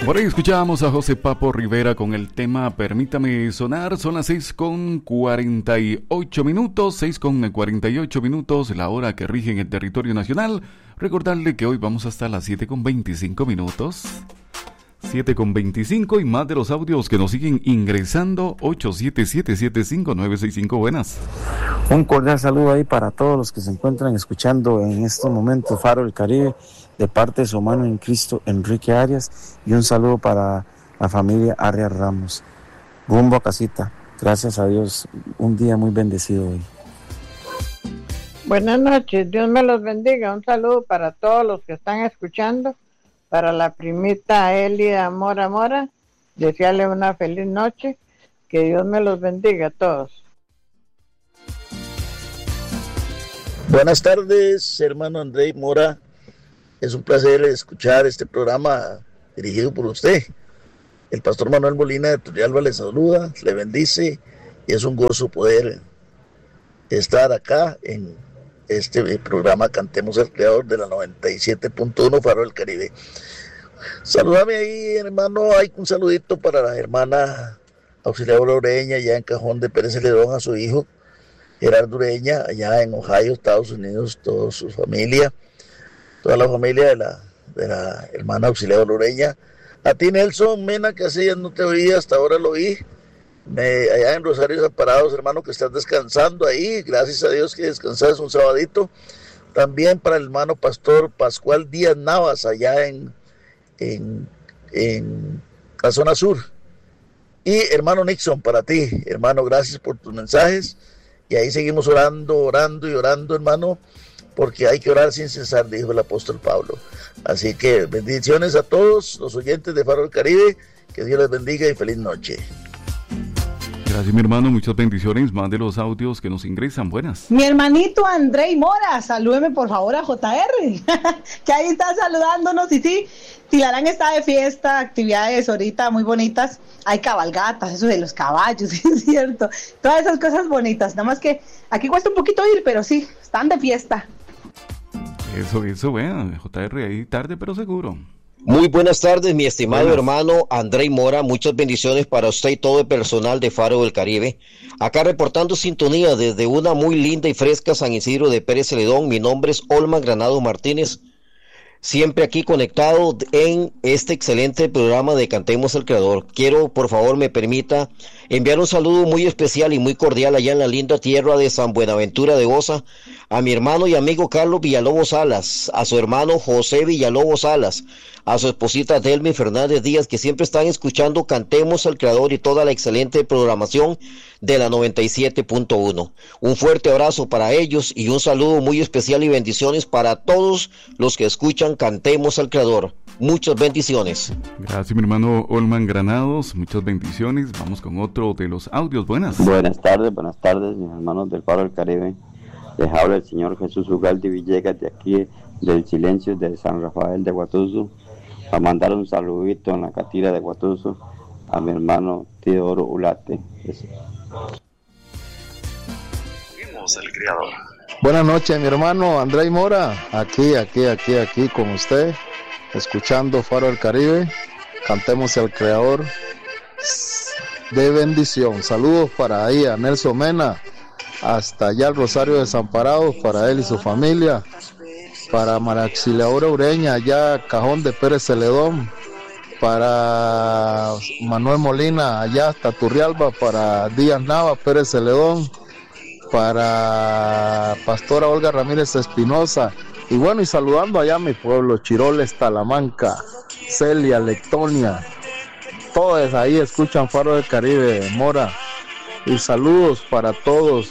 Por ahí escuchábamos a José Papo Rivera con el tema Permítame Sonar. Son las 6:48 minutos, 6:48 minutos, la hora que rige en el territorio nacional. Recordarle que hoy vamos hasta las 7:25 minutos. 7:25 y más de los audios que nos siguen ingresando. 877-75965. Buenas. Un cordial saludo ahí para todos los que se encuentran escuchando en estos momentos Faro del Caribe, de parte de su hermano en Cristo, Enrique Arias, y un saludo para la familia Arias Ramos. Rumbo a casita. Gracias a Dios, un día muy bendecido hoy. Buenas noches, Dios me los bendiga. Un saludo para todos los que están escuchando. Para la primita Elida Mora, desearle una feliz noche, que Dios me los bendiga a todos. Buenas tardes, hermano Andrei Mora. Es un placer escuchar este programa dirigido por usted. El pastor Manuel Molina de Turrialba le saluda, le bendice, y es un gozo poder estar acá en este programa Cantemos al Creador de la 97.1 Faro del Caribe. Saludame ahí, hermano. Hay un saludito para la hermana Auxiliadora Ureña, ya en Cajón de Pérez Celedón, a su hijo Gerardo Ureña, allá en Ohio, Estados Unidos, toda su familia, toda la familia de la hermana Auxiliadora Ureña. A ti, Nelson Mena, que hace ya no te oía, hasta ahora lo oí. Allá en Rosario Zaparados, hermano, que estás descansando ahí, gracias a Dios que descansas un sabadito. También para el hermano pastor Pascual Díaz Navas, allá en la zona sur. Y hermano Nixon, para ti, hermano, gracias por tus mensajes, y ahí seguimos orando, hermano, porque hay que orar sin cesar, dijo el apóstol Pablo. Así que bendiciones a todos los oyentes de Faro del Caribe, que Dios les bendiga y feliz noche. Gracias, mi hermano, muchas bendiciones. Más de los audios que nos ingresan. Buenas. Mi hermanito Andrei Mora, salúdeme por favor a JR, que ahí está saludándonos. Y sí, Tilarán está de fiesta, actividades ahorita muy bonitas. Hay cabalgatas, eso de los caballos, es cierto. Todas esas cosas bonitas. Nada más que aquí cuesta un poquito ir, pero sí, están de fiesta. Eso, bueno, JR ahí tarde, pero seguro. Muy buenas tardes, mi estimado hermano Andrei Mora. Muchas bendiciones para usted y todo el personal de Faro del Caribe. Acá reportando sintonía desde una muy linda y fresca San Isidro de Pérez Celedón. Mi nombre es Olman Granado Martínez. Siempre aquí conectado en este excelente programa de Cantemos al Creador. Quiero, por favor, me permita enviar un saludo muy especial y muy cordial allá en la linda tierra de San Buenaventura de Osa, a mi hermano y amigo Carlos Villalobos Salas, a su hermano José Villalobos Salas, a su esposita Delmi Fernández Díaz, que siempre están escuchando Cantemos al Creador y toda la excelente programación de la 97.1. Un fuerte abrazo para ellos y un saludo muy especial y bendiciones para todos los que escuchan Cantemos al Creador. Muchas bendiciones. Gracias, mi hermano Olman Granados, muchas bendiciones. Vamos con otro de los audios. Buenas. Buenas tardes, mis hermanos del Faro del Caribe. Les habla el señor Jesús Ugalde Villegas, de aquí del Silencio de San Rafael de Guatuso, a mandar un saludito en la catira de Guatuso a mi hermano Teodoro Ulate. Vimos el Creador. Buenas noches, mi hermano Andrei Mora, aquí con usted, escuchando Faro del Caribe. Cantemos al Creador de bendición. Saludos para ahí a Nelson Mena, hasta allá al Rosario Desamparados, para él y su familia, para Auxiliadora Ureña, allá Cajón de Pérez Celedón, para Manuel Molina, allá hasta Turrialba, para Díaz Nava, Pérez Celedón, para Pastora Olga Ramírez Espinosa, y bueno, y saludando allá a mi pueblo, Chiroles, Talamanca, Celia, Lectonia, todos ahí escuchan Faro del Caribe, Mora. Y saludos para todos,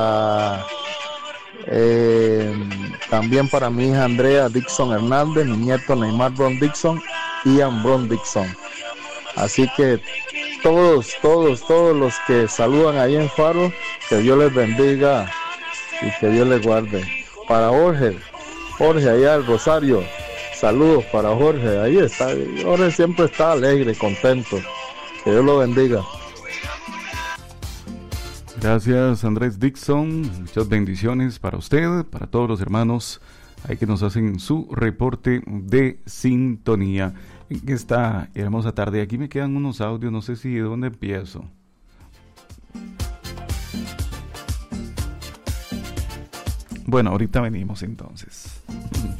también para mi hija Andrea Dixon Hernández, mi nieto Neymar Bron Dixon, Ian Bron Dixon. Así que todos los que saludan ahí en Faro, que Dios les bendiga y que Dios les guarde. Para Jorge allá del Rosario, saludos para Jorge, ahí está, Jorge siempre está alegre, contento, que Dios lo bendiga. Gracias, Andrés Dixon, muchas bendiciones para usted, para todos los hermanos ahí que nos hacen su reporte de sintonía. en esta hermosa tarde. Aquí me quedan unos audios, no sé si de dónde empiezo. Bueno, ahorita venimos entonces.